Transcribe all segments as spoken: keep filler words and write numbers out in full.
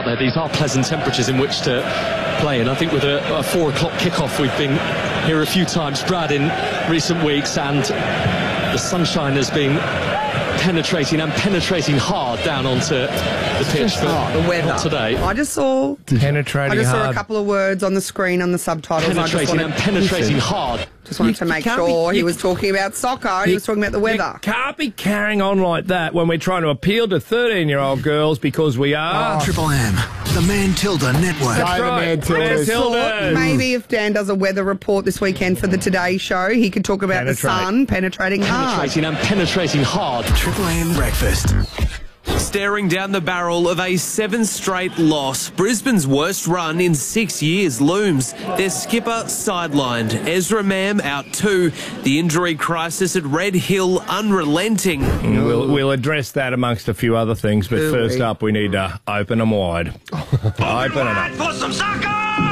out there. These are pleasant temperatures in which to play, and I think with a, a four o'clock kickoff, we've been here a few times, Brad, in recent weeks, and the sunshine has been penetrating and penetrating hard down onto the pitch. For oh, the weather today. I just saw penetrating. I just saw hard. a couple of words on the screen on the subtitles. Penetrating I just wanted, and penetrating hard. Just wanted You- to you make can't sure be- he you- was talking about soccer and he was talking about the weather. You can't be carrying on like that when we're trying to appeal to thirteen-year-old girls because we are. Triple M, the Mantilda Network. That's Go the right. Mantildas. Mantildas. Maybe if Dan does a weather report this weekend for the Today Show, he could talk about Penetrate. the sun penetrating hard. Penetrating and penetrating hard. Triple M Breakfast. Staring down the barrel of a seven straight loss, Brisbane's worst run in six years looms. Their skipper sidelined, Ezra Mam out too. The injury crisis at Red Hill unrelenting. We'll, we'll address that amongst a few other things, but Do first we? up, we need to open them wide. Open it up. For some soccer!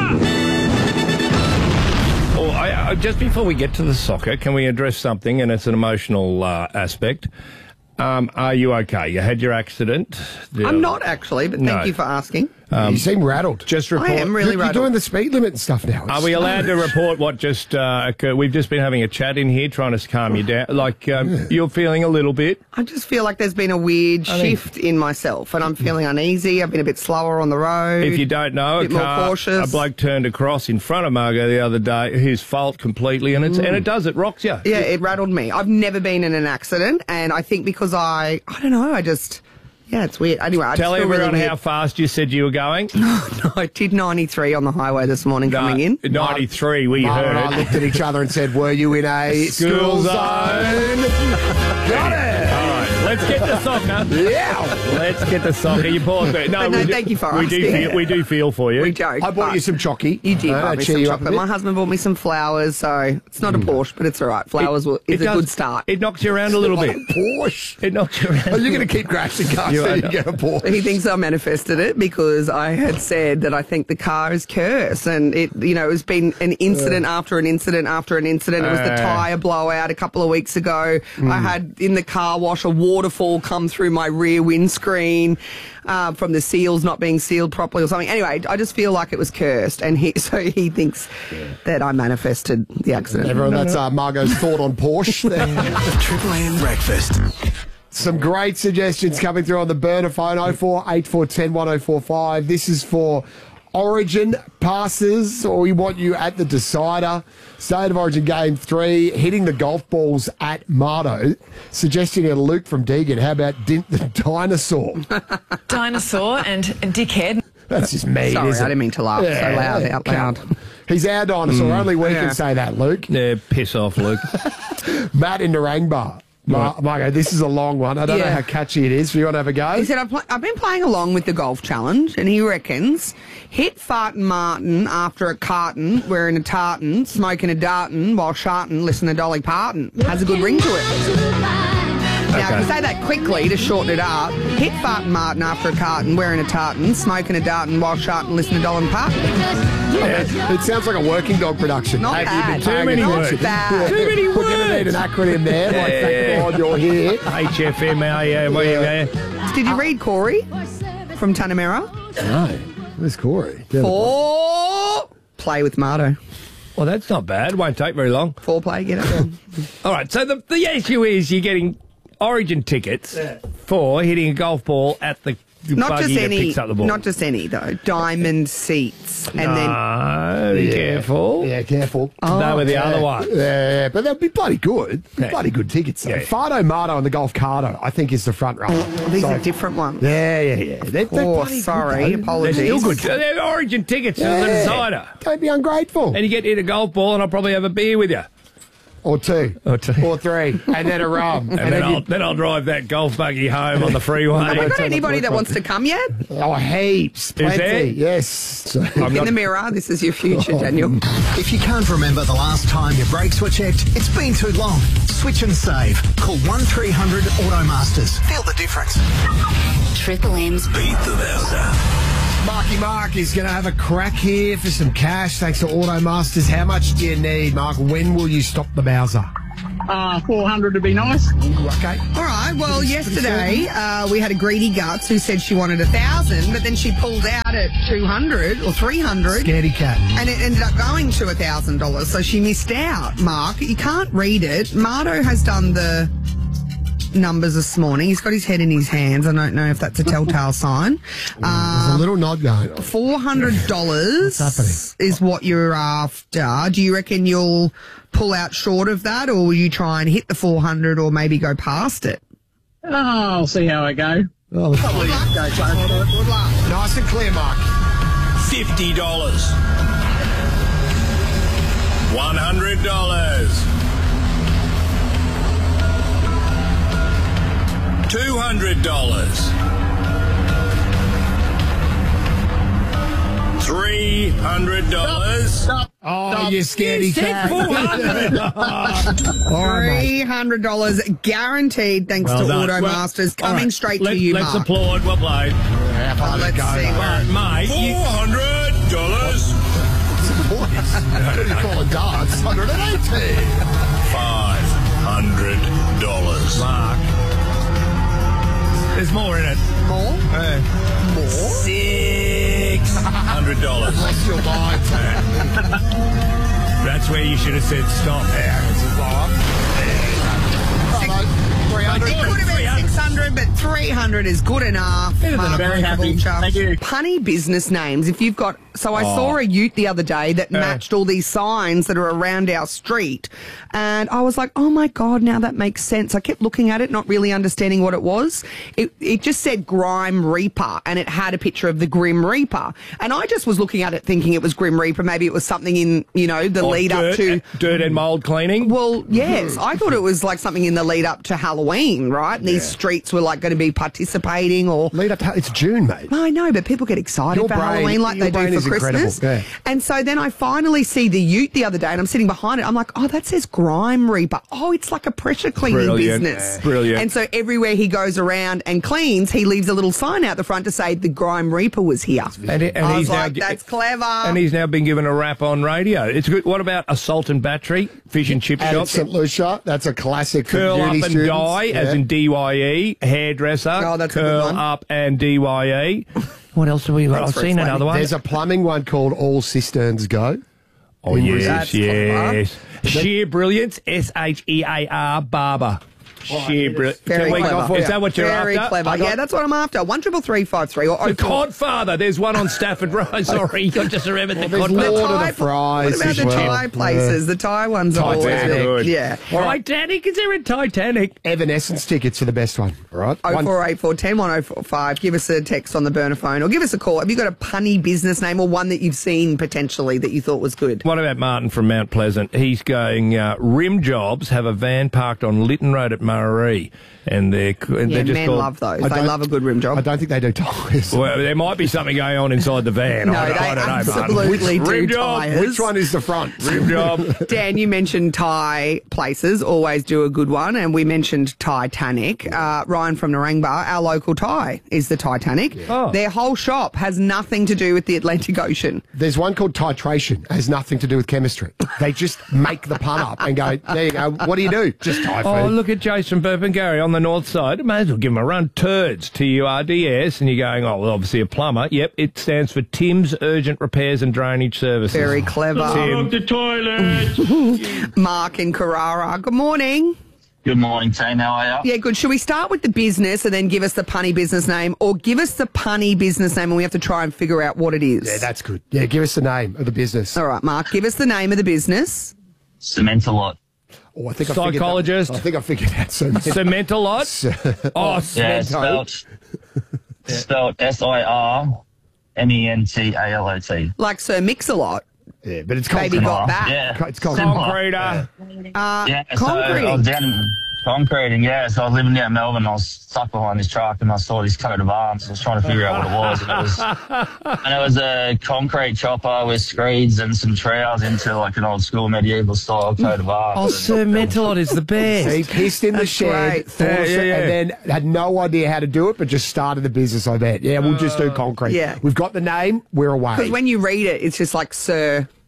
Oh, I, I, just before we get to the soccer, can we address something, and it's an emotional uh, aspect. Um, are you okay? You had your accident. I'm not actually, but thank No. you for asking. you seem rattled. Just report. I am really you're, you're rattled. doing the speed limit and stuff now. Are we allowed to report what just uh, occurred? We've just been having a chat in here, trying to calm you down. Like um, you're feeling a little bit. I just feel like there's been a weird I think- shift in myself, and I'm feeling uneasy. I've been a bit slower on the road. If you don't know, a bit more car, cautious. a bloke turned across in front of Margot the other day. His fault completely, and it's and it does. It rocks you. Yeah, it rattled me. I've never been in an accident, and I think because I, I don't know, I just, yeah, it's weird. Anyway, I Tell just feel everyone really weird. how fast you said you were going. No, I did ninety-three on the highway this morning coming in. ninety-three. We Mark and I heard. looked at each other and said, were you in a School school zone. zone? Got it. All right, let's get the soccer. Yeah. Let's get the soccer. You poor thing. No, But no, we do, thank you for we do asking. feel, we do feel for you. We joke. I bought but you some chocky. You did Uh, buy me cheer some you up a chocolate. bit. My husband bought me some flowers, so it's not a Porsche, but it's all right. Flowers will, is It a does- good start. It knocks you around a little bit. Porsche. It knocks you around. Are you going to keep crashing cars You so are you not. get a Porsche? He thinks I manifested it because I had said that I think the car is cursed, and it, you know, it's been an incident after an incident after an incident. It was the Uh. tyre blowout a couple of weeks ago. I had in the car wash a waterfall come through my rear windscreen uh, from the seals not being sealed properly or something. Anyway, I just feel like it was cursed, and he so he thinks that I manifested the accident. Everyone, that's uh, Margot's thought on Porsche. There. Triple M Breakfast. Some great suggestions coming through on the burner phone, oh four eight four one oh one oh four five. This is for Origin passes, or we want you at the decider. State of Origin Game three, hitting the golf balls at Mardo. Suggesting to Luke from Deegan, how about Dint the Dinosaur? Dinosaur and, and dickhead. That's just mean, Sorry, isn't I it? didn't mean to laugh so loud out loud. He's our dinosaur. Only we Yeah. can say that, Luke. Yeah, piss off, Luke. Matt in Narangba. Mar- Margo, this is a long one. I don't know Yeah. how catchy it is. Do you want to have a go? He said, I've, pl- I've been playing along with the golf challenge, and he reckons hit Fartin Martin after a carton, wearing a tartan, smoking a darton, while shartin, listen to Dolly Parton. Has a good ring to it. Now, if you say that quickly to shorten it up, hit Fartin Martin after a carton, wearing a tartan, smoking a darton, while shartin, listen to Dolly Parton. It sounds like a working dog production. Not Have bad. you been Too paying many attention? words. Bad. Too many We're going to need an acronym there, like thank God you're here. H F M A, yeah, well, yeah. Did you read Corey from Tanamera? No. Where's Corey? Yeah. Four. Play with Mardo. Well, that's not bad. Won't take very long. Four play, get it. All right, so the, the issue is you're getting Origin tickets for hitting a golf ball at the Not buggy just that any, picks up the ball. not just any though. Diamond seats, and then No, be Yeah. careful. Yeah, careful. They were the yeah. other one. Yeah, but they'll be bloody good. Yeah. Bloody good tickets. Though. Yeah. Fardo Mardo and the Golf Cardo, I think, is the front runner. these So- are different ones. Yeah, yeah, yeah. They're, they're Oh, bloody good, sorry, though. They're apologies. still good. They're Origin tickets to the Yeah. decider. Don't be ungrateful. And you get to hit a golf ball, and I'll probably have a beer with you. Or two. Or two. Or three. And then a rum. And, then, I'll, then I'll drive that golf buggy home on the freeway. Have we got anybody that wants to come yet? Oh, heaps. Plenty. there? Yes. So- I'm In not- the mirror, this is your future, Daniel. If you can't remember the last time your brakes were checked, it's been too long. Switch and save. Call one three hundred Automasters. Feel the difference. Triple M's Beat the Bowser. Marky Mark is going to have a crack here for some cash thanks to Automasters. How much do you need, Mark? When will you stop the Bowser? Uh, four hundred would be nice. Okay. All right. Well, yesterday uh, we had a greedy guts who said she wanted a thousand, but then she pulled out at two hundred or three hundred. Scaredy cat. And it ended up going to a thousand dollars, so she missed out. Mark, you can't read it. Marto has done the numbers this morning. He's got his head in his hands. I don't know if that's a telltale sign. There's a Um, little nod going on. Four hundred dollars What's is what you're after. Do you reckon you'll pull out short of that, or will you try and hit the four hundred, or maybe go past it? Oh, I'll see how I go. Oh, look. Good luck. Good luck. Nice and clear, Mark. Fifty dollars. One hundred dollars. Two hundred dollars. Three hundred dollars. Stop. Oh, you scaredy cat. Four hundred. All right, mate. Three hundred dollars guaranteed, thanks Well to done. Automasters, Well, coming all right, straight let, to you, Let's Mark. applaud. Well played. Yeah, Oh, let's go, see mate. where- Mate, Four hundred dollars. Boys, what do you call a dance? one hundred eighty. Five hundred dollars. Mark. There's more in it. More? Uh, Six hundred dollars. Lost your mind, man. that's where you should have said stop. Yeah, it's a bar. three hundred. It could have been six hundred, but three hundred is good enough. Mark Very happy. Bullchuck. Thank you. Punny business names. If you've got, so I saw a ute the other day that matched all these signs that are around our street, and I was like, oh my god, now that makes sense. I kept looking at it, not really understanding what it was. It it just said Grime Reaper, and it had a picture of the Grim Reaper, and I just was looking at it thinking it was Grim Reaper. Maybe it was something in you know the Or lead dirt, up to. dirt and mould cleaning. Well, yes, I thought it was like something in the lead up to Halloween, right? And these streets were like going to be participating or. Lead up to, it's June, mate. I know, but people get excited Your for brain- Halloween like your they brain do is for incredible, Christmas. yeah. And so then I finally see the ute the other day and I'm sitting behind it. I'm like, oh, that says Grime Reaper. Oh, it's like a pressure cleaning Brilliant. business. Brilliant. And so everywhere he goes around and cleans, he leaves a little sign out the front to say the Grime Reaper was here. And, and I was he's like, now, that's clever. And he's now been given a rap on radio. It's good. What about Assault and Battery, fish and chip And shop? it's Saint Lucia, that's a classic for Curl up uni and students. die, as Yeah. in D Y E, hairdresser. Oh, that's a good curl one. up and D Y E. What else have we got? Thanks I've for seen another one. There's a plumbing one called All Cisterns Go. Oh, in yes, That's clever. yes. Sheer Brilliance, S H E A R, Barber. Sheer Brilliance. Very clever. Is that what you're Very after? clever. I got- Yeah, that's what I'm after. One triple three five three or The oh four. Codfather. There's one on Stafford Road. Sorry, I just remembered the there's Codfather. Lord of Thai- the Fries What about as the well. Thai places? The Thai ones are always Titanic. good. Good. Yeah. Titanic? Is there a Titanic? Evanescence tickets are the best one, all right? Oh One- four eight four ten one oh four five. Give us a text on the burner phone or give us a call. Have you got a punny business name or one that you've seen potentially that you thought was good? What about Martin from Mount Pleasant? He's going, uh, Rim Jobs have a van parked on Lytton Road at Murray, and they're, and Yeah, they're just men called, love those. I They don't- love a good rim I job. don't think they do tyres. Well, there might be something going on inside the van. No, I, don't- they I don't know, Martin. absolutely Which- do Rim job, tyres. Which one is the front? Rim job. Dan, you mentioned Thai places, always do a good one, and we mentioned Titanic. Uh, Ryan from Narangba, our local Thai, is the Titanic. Oh. Their whole shop has nothing to do with the Atlantic Ocean. There's one called titration. It has nothing to do with chemistry. They just make the pun up and go, there you go. What do you do? Just Thai food. Oh, look at Jason Burpengary on the north side. May as well give him a run. Turds, T U R D S. And you're going, oh, well, obviously a plumber. Yep, it stands for Tim's Urgent Repairs and Drainage Services. Very clever. Tim. The toilet. Mark in Carrara. Good morning. Good morning, team. How are you? Yeah, good. Should we start with the business and then give us the punny business name, or give us the punny business name and we have to try and figure out what it is? Yeah, that's good. Yeah, give us the name of the business. All right, Mark, give us the name of the business. Cement a lot. Oh, I think I Psychologist. Figured that. I think I figured out so many. Cement a lot? Oh, Yeah, cement. spelled, spelled S I R M E N T A L O T. Like Sir Mix-a-Lot. Yeah, but it's Baby concrete. got back. Yeah. It's concrete. Concreter. Uh, Yeah, so I concreting. was down in concreting, yeah. So I was living down in Melbourne. I was stuck behind this truck and I saw this coat of arms. I was trying to figure out what it was. And it was, and it was a concrete chopper with screeds and some trowels into like an old school medieval style coat of arms. Oh, cement a lot is the best. He pissed in the That's shed, great. thought Yeah, of yeah, it, yeah. and then had no idea how to do it, but just started the business, I bet. Yeah, we'll just do concrete. Yeah. We've got the name, we're away. Because when you read it, it's just like Sir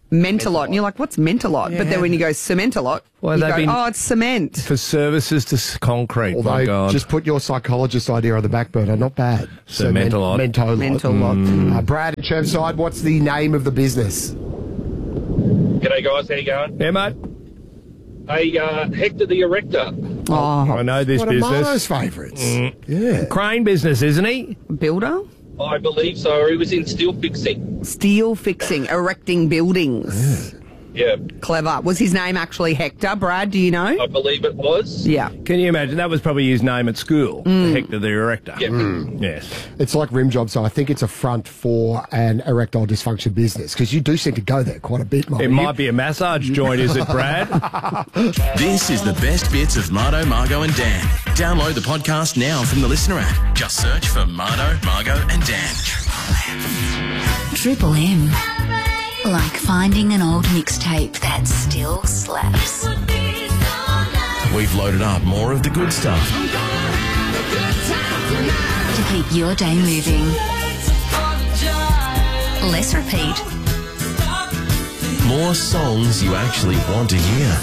Mentalot. And you're like, what's Mentalot? Yeah. But then when you go Cementalot, Why you they've go, been- oh, it's cement. For services to s- concrete. My Although, God. just put your psychologist idea on the back burner. Not bad. So Mentalot. Mentalot. Mentalot. Mm. Uh, Brad at Chermside, what's the name of the business? G'day guys, how you going? Yeah, mate. Hey, uh, Hector the Erector. Oh, I know this One of business. Marlo's favourites. Mm. Yeah. Crane business, isn't he? builder? I believe so. He was in steel fixing. Steel fixing, erecting buildings. Yeah, Clever. Was his name actually Hector? Brad, do you know? I believe it was. Yeah. Can you imagine? That was probably his name at school, Hector the Erector. Yeah. Yes. It's like rim job, so I think it's a front for an erectile dysfunction business because you do seem to go there quite a bit, Molly. It might be a massage joint, is it, Brad? This is the best bits of Mardo, Margo and Dan. Download the podcast now from the Listener app. Just search for Mardo, Margo and Dan. Triple M. Like finding an old mixtape that still slaps. We've loaded up more of the good stuff. To keep your day moving. Less repeat. More songs you actually want to hear.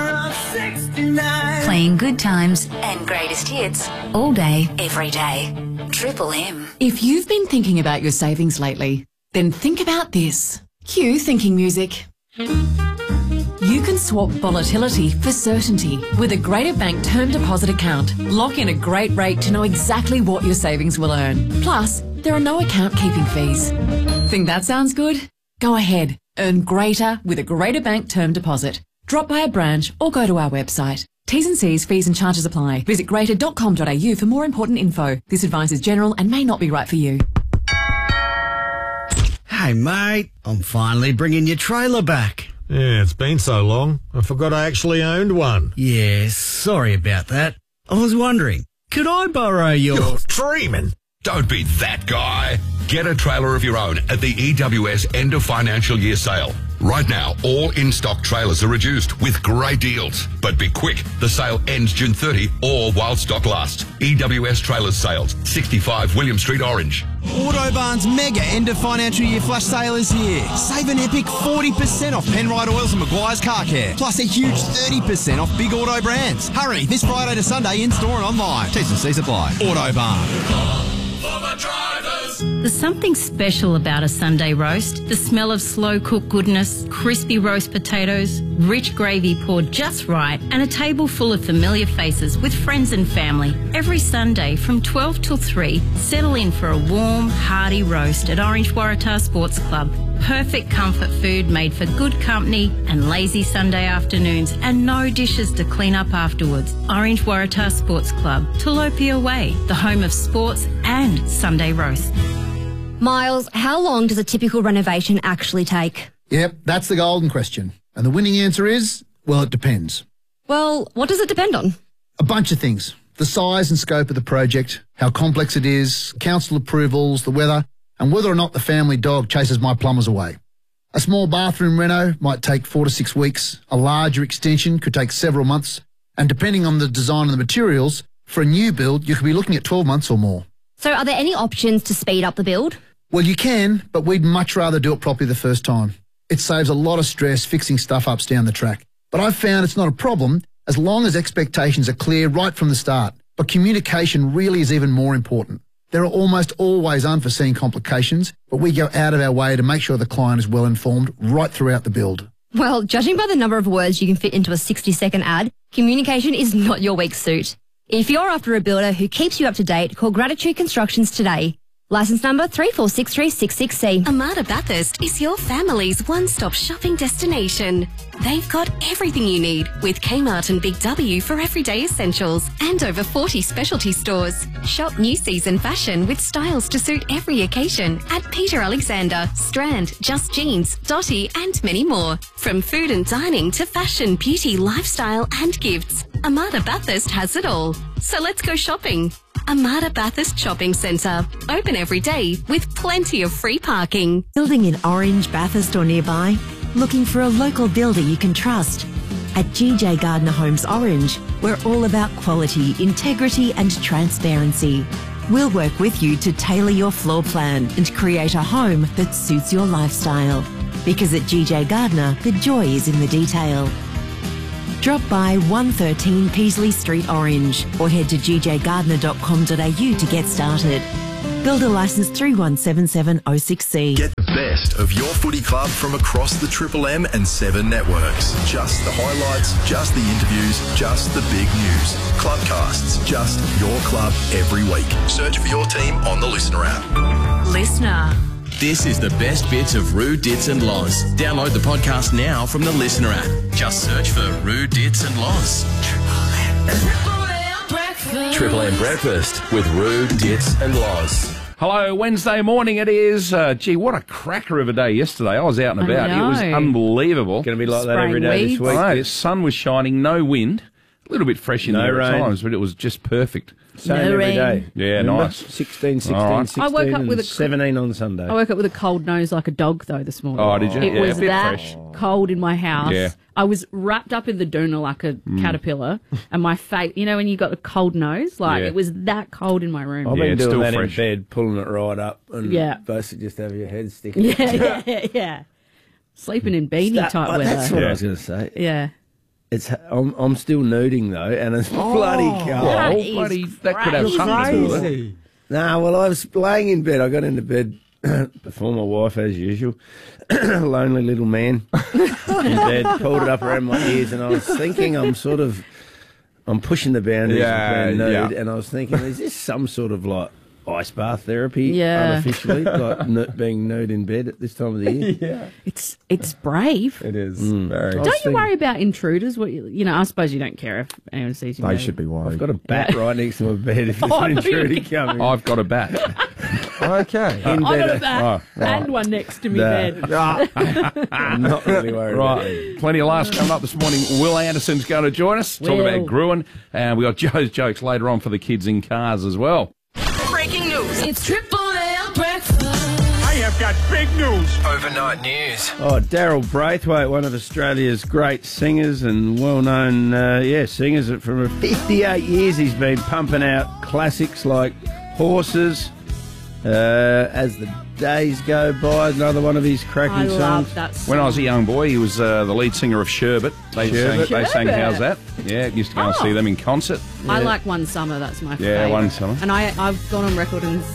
Playing good times and greatest hits all day, every day. Triple M. If you've been thinking about your savings lately, then think about this. Cue thinking music. You can swap volatility for certainty with a Greater Bank term deposit account. Lock in a great rate to know exactly what your savings will earn. Plus, there are no account keeping fees. Think that sounds good? Go ahead. Earn greater with a Greater Bank term deposit. Drop by a branch or go to our website. T's and C's, fees and charges apply. Visit greater dot com dot a u for more important info. This advice is general and may not be right for you. Hey, mate, I'm finally bringing your trailer back. Yeah, it's been so long. I forgot I actually owned one. Yeah, sorry about that. I was wondering, could I borrow your... You're dreaming. Don't be that guy. Get a trailer of your own at the E W S end of financial year sale. Right now, all in-stock trailers are reduced with great deals. But be quick, the sale ends June thirtieth or while stock lasts. E W S Trailers Sales, sixty-five William Street, Orange. Autobarn's mega end of financial year flash sale is here. Save an epic forty percent off Penrite Oils and Maguire's Car Care. Plus a huge thirty percent off big auto brands. Hurry, this Friday to Sunday in store and online. T's and C's apply. Autobarn. There's something special about a Sunday roast. The smell of slow-cooked goodness, crispy roast potatoes, rich gravy poured just right, and a table full of familiar faces with friends and family. Every Sunday from twelve till three, settle in for a warm, hearty roast at Orange Waratah Sports Club. Perfect comfort food made for good company and lazy Sunday afternoons, and no dishes to clean up afterwards. Orange Waratah Sports Club, Tulopia Way, the home of sports and Sunday roast. Miles, how long does a typical renovation actually take? Yep, that's the golden question. And the winning answer is, well, it depends. Well, what does it depend on? A bunch of things. The size and scope of the project, how complex it is, council approvals, the weather, and whether or not the family dog chases my plumbers away. A small bathroom reno might take four to six weeks. A larger extension could take several months. And depending on the design and the materials, for a new build, you could be looking at twelve months or more. So are there any options to speed up the build? Well, you can, but we'd much rather do it properly the first time. It saves a lot of stress fixing stuff-ups down the track. But I've found it's not a problem as long as expectations are clear right from the start. But communication really is even more important. There are almost always unforeseen complications, but we go out of our way to make sure the client is well informed right throughout the build. Well, judging by the number of words you can fit into a sixty-second ad, communication is not your weak suit. If you're after a builder who keeps you up to date, call Gratitude Constructions today. Licence number three four six three six six C. Armada Bathurst is your family's one-stop shopping destination. They've got everything you need with Kmart and Big W for everyday essentials and over forty specialty stores. Shop new season fashion with styles to suit every occasion at Peter Alexander, Strand, Just Jeans, Dotty and many more. From food and dining to fashion, beauty, lifestyle and gifts, Armada Bathurst has it all. So let's go shopping. Armada Bathurst Shopping Centre. Open every day with plenty of free parking. Building in Orange, Bathurst or nearby? Looking for a local builder you can trust? At G J Gardner Homes Orange, we're all about quality, integrity and transparency. We'll work with you to tailor your floor plan and create a home that suits your lifestyle. Because at G J Gardner, the joy is in the detail. Drop by one thirteen Peasley Street, Orange, or head to g j gardner dot com dot a u to get started. Builder licence three one seven seven oh six C. Get the best of your footy club from across the Triple M and Seven networks. Just the highlights, just the interviews, just the big news. Clubcasts, just your club every week. Search for your team on the Listener app. Listener. This is the best bits of Roo, Dits and Loz. Download the podcast now from the Listener app. Just search for Roo, Dits and Loz. Triple M Breakfast with Roo, Dits and Loz. Hello, Wednesday morning it is. Uh, gee, what a cracker of a day yesterday. I was out and I about. It was know. unbelievable. Going to be like that every day this week. I know, the sun was shining, no wind. A little bit fresh in No there rain. at times, but it was just perfect. Same No every rain. day. Yeah, Remember? nice. sixteen, sixteen, All right. sixteen, I woke up and with a- seventeen on Sunday. I woke up with a cold nose like a dog, though, this morning. Oh, did you? It Yeah, was a bit that fresh. cold in my house. Yeah. I was wrapped up in the doona like a Mm. caterpillar, and my face, you know, when you got a cold nose, like Yeah. it was that cold in my room. I've Yeah, been it's doing still that fresh. in bed, pulling it right up, and Yeah. basically just have your head sticking. Yeah, yeah, yeah. Sleeping in beanie That- type oh, weather. That's what Yeah. I was going to say. Yeah. It's I'm, I'm still nuding though, and it's bloody cold. That Oh, is bloody, that could have crazy. something to do with it. Nah, well, I was laying in bed. I got into bed before my wife, as usual. Lonely little man in bed, pulled it up around my ears, and I was thinking, I'm sort of, I'm pushing the boundaries Yeah, of being nude, yeah. and I was thinking, is this some sort of like ice bath therapy, Yeah. unofficially, like n- being nude in bed at this time of the year? Yeah, It's it's brave. it is. Mm. Very. I was Don't you thinking- worry about intruders? What you, you know, I suppose you don't care if anyone sees you. They naked. should be worried. I've got a bat right next to my bed if there's Oh, an no, you intruder don't. coming. I've got a bat. Okay. I In got bed. a bat Oh, right. and one next to me No. bed. I'm not really worried about it. Right, plenty of laughs coming up this morning. Will Anderson's going to join us, talk Will. about Gruen, and we got Joe's jokes later on for the kids in cars as well. Breaking news. It's Triple M Breakfast. I have got big news. Overnight news. Oh, Daryl Braithwaite, one of Australia's great singers and well-known, uh, yeah, singers. For fifty-eight years, he's been pumping out classics like Horses. Uh, as the days go by, another one of his cracking I songs. love that song. When I was a young boy, he was uh, the lead singer of Sherbet. They Sherbet. sang, they sang Sherbet. How's That? Yeah, used to go and Oh. see them in concert. I like One Summer. That's my Yeah, favourite. One Summer. And I I've gone on record and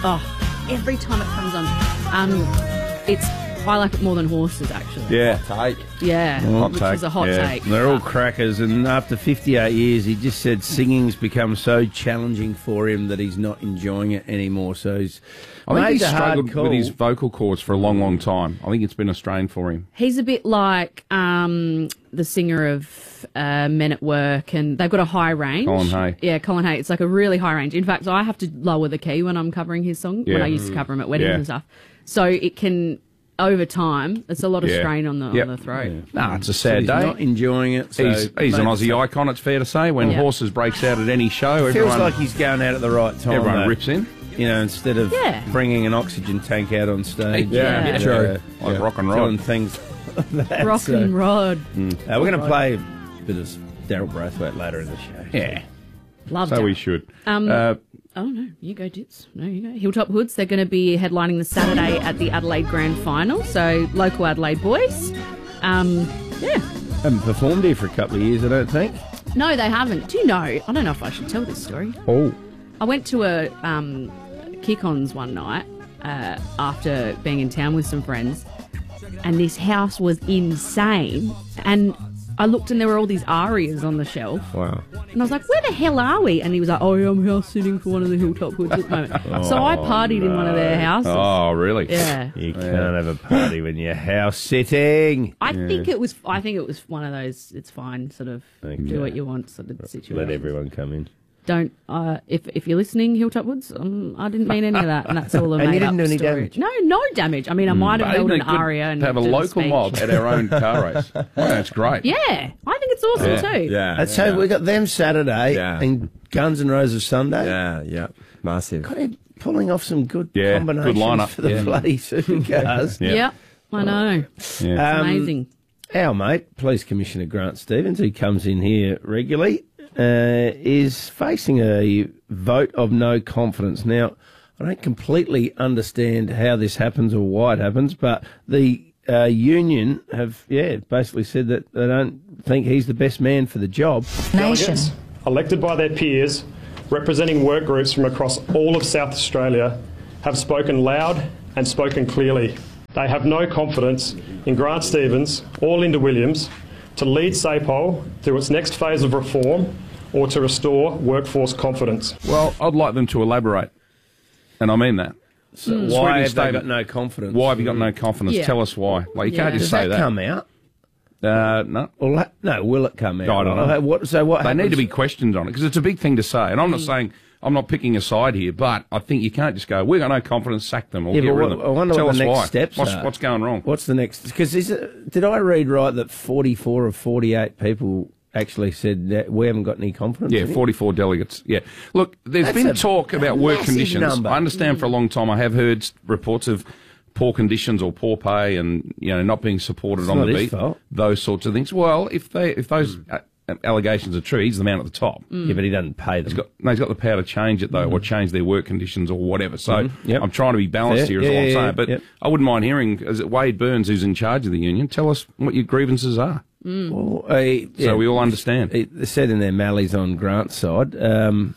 oh, every time it comes on, um, it's I like it more than Horses actually. Yeah. Take. Yeah, Hot which take, is a hot yeah. take. They're all crackers, and after fifty-eight years, he just said singing's become so challenging for him that he's not enjoying it anymore. So he's I think made he's the hard struggled call. with his vocal cords for a long, long time. I think it's been a strain for him. He's a bit like um, the singer of uh, Men at Work, and they've got a high range. Colin Hay. Yeah, Colin Hay. It's like a really high range. In fact, I have to lower the key when I'm covering his song, when Yeah. I used to cover him at weddings Yeah. and stuff. So it can, over time, it's a lot of Yeah. strain on the, Yep. on the throat. Nah, it's a So sad he's day. not enjoying it. So he's he's an made Aussie the- icon, it's fair to say. When Yeah. Horses breaks out at any show, Feels everyone, like he's going out at the right time. everyone though. rips in. You know, instead of Yeah. bringing an oxygen tank out on stage. Yeah. uh, True. Like yeah, rock and doing roll. things like that. Rock So, and Rod. uh, we're going to play a bit of Daryl Braithwaite later in the show. Yeah. Love So that. we should. Um, Uh, Oh, no, you go, Dits. No, you go. Hilltop Hoods, they're going to be headlining the Saturday at the Adelaide Grand Final, so local Adelaide boys. Um, yeah. Haven't performed here for a couple of years, I don't think. No, they haven't. Do you know, I don't know if I should tell this story. Oh. I went to a um, kick-ons one night uh, after being in town with some friends, and this house was insane. And I looked and there were all these arias on the shelf. Wow. And I was like, where the hell are we? And he was like, oh, yeah, I'm house sitting for one of the Hilltop Hoods at the moment. so I partied in one of their houses. Oh, really? Yeah. You can't have a party when you're house sitting. I think it was. I think it was one of those. It's fine, sort of Okay. do what you want, sort of situation. Let everyone come in. Don't. Uh, if if you're listening, Hilltop Woods, um, I didn't mean any of that, and that's all a And you made didn't up do any story. damage? No, no damage. I mean, I might have held Isn't an it good aria and to have a did local speech. mob at our own car race. Well, that's great. Yeah, I think it's awesome Yeah. too. Yeah. That's how we got them Saturday Yeah. and Guns N' Roses Sunday. Yeah, yeah. Massive. God, they're pulling off some good Yeah, combinations good lineup. for the Yeah. bloody supercars. Yeah. Yep, I know. Yeah. Um, Amazing. Our mate, Police Commissioner Grant Stevens, who comes in here regularly, uh, is facing a vote of no confidence. Now, I don't completely understand how this happens or why it happens, but the uh, union have, yeah, basically said that they don't think he's the best man for the job. Delegates, elected by their peers, representing work groups from across all of South Australia, have spoken loud and spoken clearly. They have no confidence in Grant Stevens or Linda Williams to lead SAPOL through its next phase of reform or to restore workforce confidence. Well, I'd like them to elaborate, and I mean that. So mm. Why have they got no confidence? Why have you got no confidence? Yeah. Tell us why. Like, you yeah. can't just Does say that that. come out? Uh, no. Well, no, will it come out? I don't know. What, so what They happens? need to be questioned on it, because it's a big thing to say. And I'm not saying, I'm not picking a side here, but I think you can't just go, we've got no confidence, sack them, or Yeah, get but rid what, of them. I wonder Tell what us the next why. steps what's, are. What's going wrong? What's the next? Because is it, did I read right that forty-four of forty-eight people actually said that we haven't got any confidence? Yeah, in it? forty-four delegates. Yeah. Look, there's That's been a talk about work massive conditions. number. I understand for a long time I have heard s- reports of poor conditions or poor pay and, you know, not being supported It's on not the his beat. fault. Those sorts of things. Well, if they if those uh, allegations are true, he's the man at the top. Yeah, but he doesn't pay them. He's got, no, he's got the power to change it, though, or change their work conditions or whatever. So Mhm. Yep. I'm trying to be balanced Fair. here, is Yeah, all I'm yeah, saying. yeah. But Yep. I wouldn't mind hearing, is it Wade Burns, who's in charge of the union, tell us what your grievances are. Well, I- yeah, So we all understand. It, they said in their Malleys on Grant's side. Um,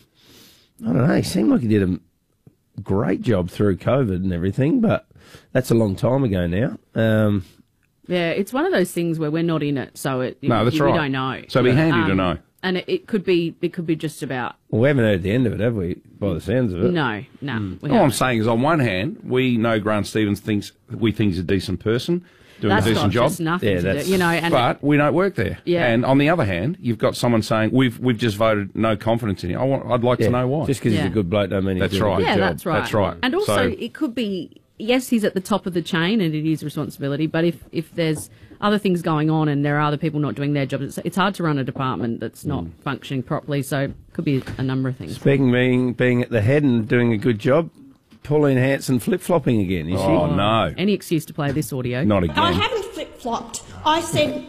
I don't know. He seemed like he did a great job through COVID and everything, but that's a long time ago now. Um, Yeah, it's one of those things where we're not in it, so it No, that's we right. don't know. So it'd be handy to Um, know. And it, it could be it could be just about well, we haven't heard the end of it, have we? By the sounds of it. no, no. we All I'm haven't. saying is, on one hand, we know Grant Stevens thinks we think he's a decent person doing That's a decent got job. just nothing to do- you know, and- but we don't work there. Yeah. And on the other hand, you've got someone saying we've we've just voted no confidence in him. I want, I'd like Yeah, to know why. just 'cause he's a Yeah. good bloke don't mean he's That's doing a right. good Yeah, job. that's right. That's right. And also, So- it could be yes, he's at the top of the chain, and it is responsibility. But if if there's other things going on and there are other people not doing their jobs, it's, it's hard to run a department that's not Mm. functioning properly. So it could be a number of things. Speaking of being, being at the head and doing a good job, Pauline Hanson flip-flopping again, is she? Oh, no. Any excuse to play this audio? Not I haven't flip-flopped. I said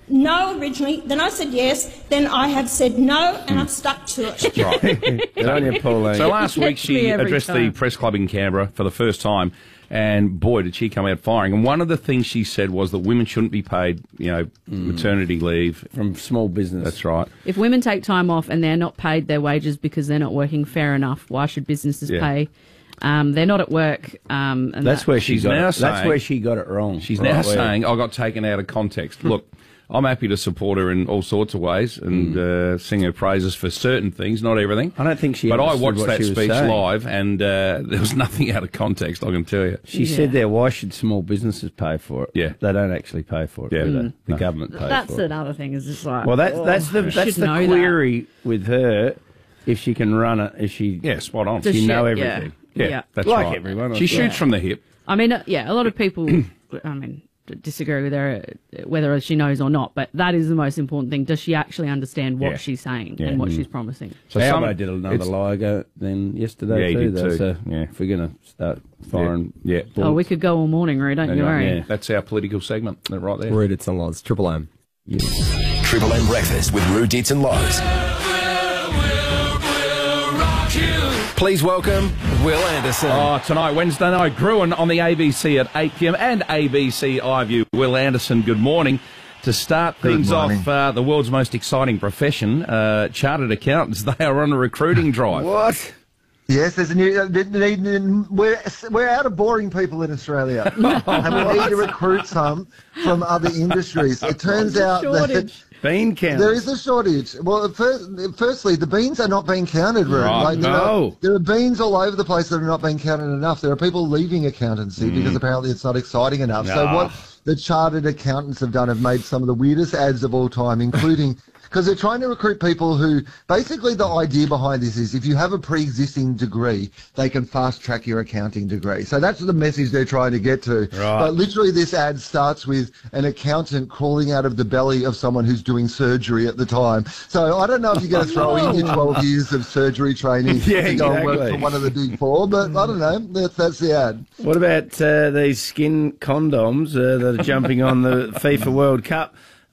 no originally, then I said yes, then I have said no, and I've stuck to it. Right. Good on you, Pauline. So last week Gets me she every addressed the time. press club in Canberra for the first time, and boy, did she come out firing. And one of the things she said was that women shouldn't be paid, you know, maternity leave. From small business. That's right. If women take time off and they're not paid their wages because they're not working fair enough, why should businesses Yeah. pay? Um, they're not at work. Um, and That's that- where she She's got now it. saying- That's where she got it wrong. She's Right now where- saying, I got taken out of context. Look, I'm happy to support her in all sorts of ways and uh, sing her praises for certain things, not everything. I don't think she But I understood watched what that she was speech saying. live, and uh, there was nothing out of context, I can tell you. She said there, why should small businesses pay for it? Yeah. They don't actually pay for it, Yeah. do they? Mm. The No. government pays That's for it. another thing. Is just like Well, that, oh, that's the I that's should the know query with her. If she can run it, if she Yeah, spot on. Does she she- know yeah. everything. Yeah, Yeah. that's Like right. everyone, I She suppose. shoots from the hip. I mean, uh, yeah, a lot of people, I mean, d- disagree with her uh, whether she knows or not, but that is the most important thing. Does she actually understand what Yeah. she's saying Yeah. and what Mm. she's promising? So some- Albo did another it's- lie go then yesterday Yeah, he too. did though, too. So Yeah. if we're going to start firing, Yeah. Oh, we could go all morning, Roo, don't you worry. Yeah, that's our political segment right there. Rude, it's and Loz. Triple M. Triple M breakfast with Rue Dits and Lows. Please welcome Will Anderson. Oh, tonight, Wednesday night, Gruen on the A B C at eight p m and A B C iView. Will Anderson, good morning. To start Good things morning. off, uh, the world's most exciting profession, uh, chartered accountants, they are on a recruiting drive. What? Yes, there's a new. Uh, need, need, we're we're out of boring people in Australia, and we need to recruit some from other industries. It turns out that bean counters. there is a shortage. Well, first, firstly, the beans are not being counted, Ruth. Right, there, no. are, there are beans all over the place that are not being counted enough. There are people leaving accountancy because apparently it's not exciting enough. So Nah. what the chartered accountants have done have made some of the weirdest ads of all time, including. Because they're trying to recruit people who, basically the idea behind this is if you have a pre-existing degree, they can fast-track your accounting degree. So that's the message they're trying to get to. Right. But literally this ad starts with an accountant crawling out of the belly of someone who's doing surgery at the time. So I don't know if you're going to throw in your twelve years of surgery training Yeah, to go and work exactly. for one of the big four, but I don't know. That's, that's the ad. What about uh, these skin condoms uh, that are jumping on the FIFA World Cup?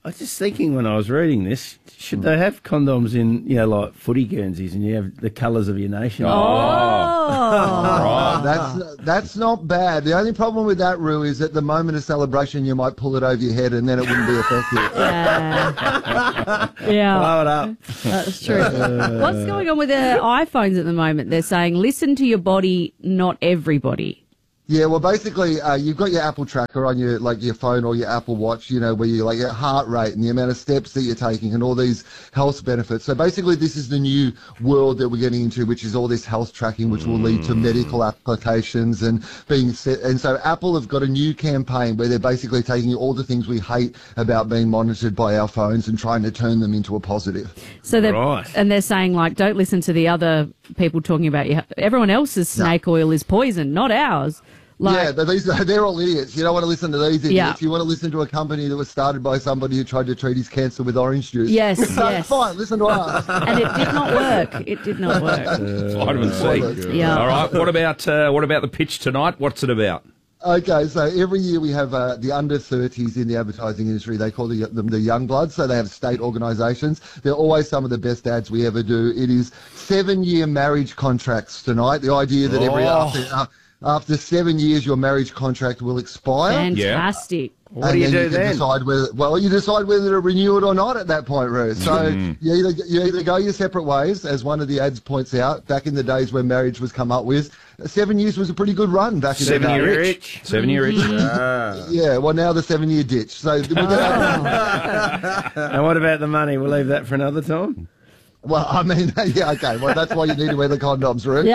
I was just thinking when I was reading this, should they have condoms in, you know, like footy guernseys and you have the colours of your nation? Oh. Right. That's that's not bad. The only problem with that, Roo, is at the moment of celebration you might pull it over your head and then it wouldn't be effective. Yeah. yeah. Blow it up. That's true. What's going on with the iPhones at the moment? They're saying, listen to your body, not everybody. Yeah, well, basically, uh, you've got your Apple tracker on your like your phone or your Apple Watch, you know, where you like your heart rate and the amount of steps that you're taking and all these health benefits. So basically, this is the new world that we're getting into, which is all this health tracking, which will lead to medical applications and being set. And so Apple have got a new campaign where they're basically taking all the things we hate about being monitored by our phones and trying to turn them into a positive. So they're Right. and they're saying like, don't listen to the other people talking about you. Everyone else's snake oil is poison, not ours. Like, yeah, they're, these, they're all idiots. You don't want to listen to these idiots. Yeah. You want to listen to a company that was started by somebody who tried to treat his cancer with orange juice. Yes, so yes. fine, listen to us. And it did not work. It did not work. Uh, Vitamin C. Yeah. All right. What about uh, what about the pitch tonight? What's it about? Okay, so every year we have uh, the under thirties in the advertising industry. They call the, them the young bloods, so they have state organisations. They're always some of the best ads we ever do. It is seven-year marriage contracts tonight. The idea that every Oh. after, uh, after seven years your marriage contract will expire. Fantastic. What do you and do then? You can then? decide whether, well, you decide whether to renew it or not at that point, Ruth. So Mm. you, either, you either go your separate ways, as one of the ads points out, back in the days when marriage was come up with. Seven years was a pretty good run back in the day. Seven year itch. Seven year itch. Yeah, well, now the seven-year ditch. So we're gonna And what about the money? We'll leave that for another time. Well, I mean, yeah, okay. Well, that's why you need to wear the condoms, Ruth.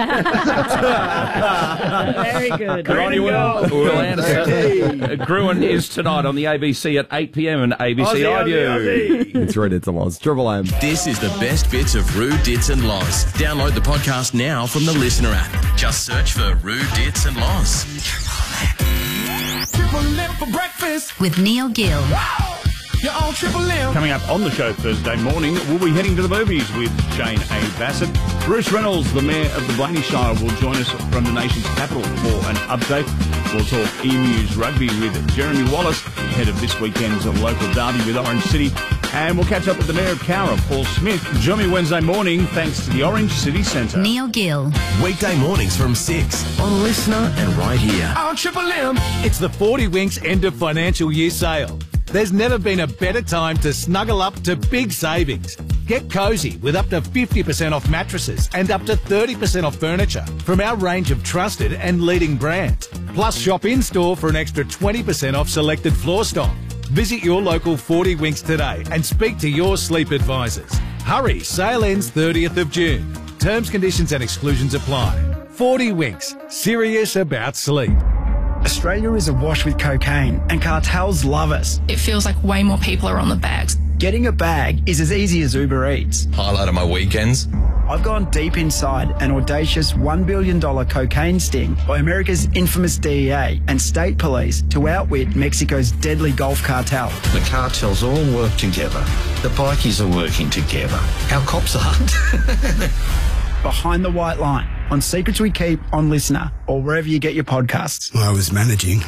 Very good. Good on you, Will. Will Anderson. Uh, Gruen is tonight on the A B C at eight p m and A B C iView. It's Rude Dits and Loz. Triple M. This is the best bits of Rude Dits and Loz. Download the podcast now from the Listener app. Just search for Rude Dits and Loz. Triple M for breakfast. With Neil Gill. You're on Triple M. Coming up on the show Thursday morning, we'll be heading to the movies with Jane A. Bassett. Bruce Reynolds, the Mayor of the Blaney Shire, will join us from the nation's capital for an update. We'll talk E-News rugby with Jeremy Wallace, ahead of this weekend's local derby with Orange City. And we'll catch up with the Mayor of Cowra, Paul Smith. Join me Wednesday morning, thanks to the Orange City Centre. Neil Gill. Weekday mornings from six on Listener and right here. On Triple M. It's the forty Winks end of financial year sale. There's never been a better time to snuggle up to big savings. Get cosy with up to fifty percent off mattresses and up to thirty percent off furniture from our range of trusted and leading brands. Plus shop in-store for an extra twenty percent off selected floor stock. Visit your local forty Winks today and speak to your sleep advisors. Hurry, sale ends thirtieth of June. Terms, conditions and exclusions apply. forty Winks, serious about sleep. Australia is awash with cocaine, and cartels love us. It feels like way more people are on the bags. Getting a bag is as easy as Uber Eats. Highlight of my weekends. I've gone deep inside an audacious one billion dollars cocaine sting by America's infamous D E A and state police to outwit Mexico's deadly Gulf cartel. The cartels all work together. The bikies are working together. Our cops aren't. Behind the White Line on Secrets We Keep on Listener or wherever you get your podcasts. I was managing.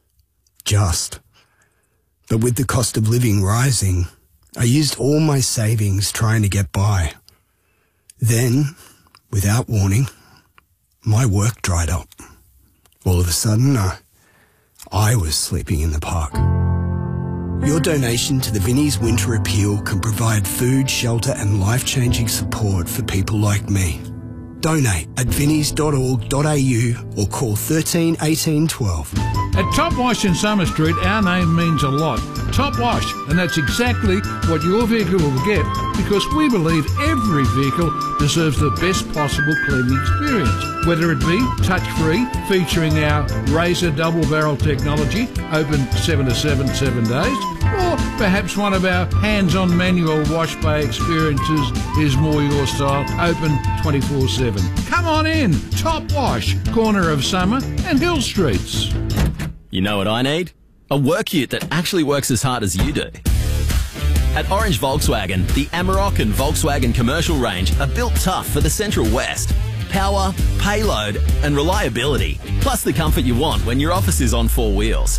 Just. But with the cost of living rising, I used all my savings trying to get by. Then, without warning, my work dried up. All of a sudden, uh, I was sleeping in the park. Your donation to the Vinnie's Winter Appeal can provide food, shelter and life-changing support for people like me. Donate at vinnies dot org dot a u or call thirteen eighteen twelve. At Top Wash in Summer Street, our name means a lot. Top Wash, and that's exactly what your vehicle will get because we believe every vehicle deserves the best possible cleaning experience. Whether it be touch-free, featuring our Razor double barrel technology, open seven to seven, seven days, or perhaps one of our hands-on manual wash bay experiences is more your style, open twenty-four seven. Come on in, Top Wash, corner of Summer and Hill Streets. You know what I need? A work ute that actually works as hard as you do. At Orange Volkswagen, the Amarok and Volkswagen commercial range are built tough for the Central West. Power, payload and reliability, plus the comfort you want when your office is on four wheels.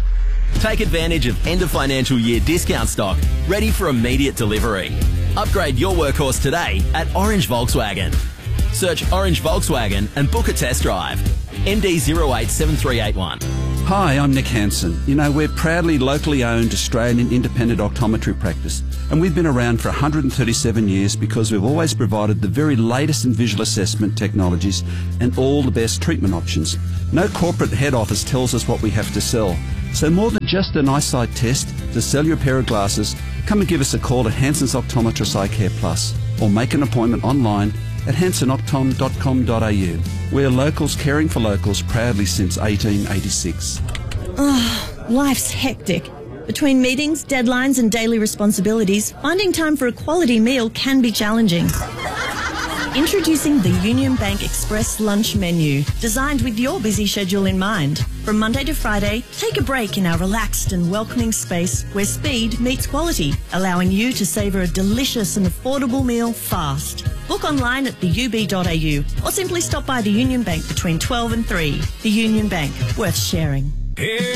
Take advantage of end of financial year discount stock ready for immediate delivery. Upgrade your workhorse today at Orange Volkswagen. Search Orange Volkswagen and book a test drive. M D zero eight seven three eight one. Hi, I'm Nick Hansen. You know, we're proudly locally owned Australian independent optometry practice, and we've been around for one hundred thirty-seven years because we've always provided the very latest in visual assessment technologies and all the best treatment options. No corporate head office tells us what we have to sell. So more than just an eyesight test to sell your pair of glasses, come and give us a call at Hansen's Optometrist Eye Care Plus, or make an appointment online at hansen optom dot com dot a u. We're locals caring for locals proudly since eighteen eighty-six. Oh, life's hectic. Between meetings, deadlines and daily responsibilities, finding time for a quality meal can be challenging. Introducing the Union Bank Express Lunch Menu, designed with your busy schedule in mind. From Monday to Friday, take a break in our relaxed and welcoming space where speed meets quality, allowing you to savour a delicious and affordable meal fast. Book online at the u b dot a u or simply stop by the Union Bank between twelve and three. The Union Bank, worth sharing.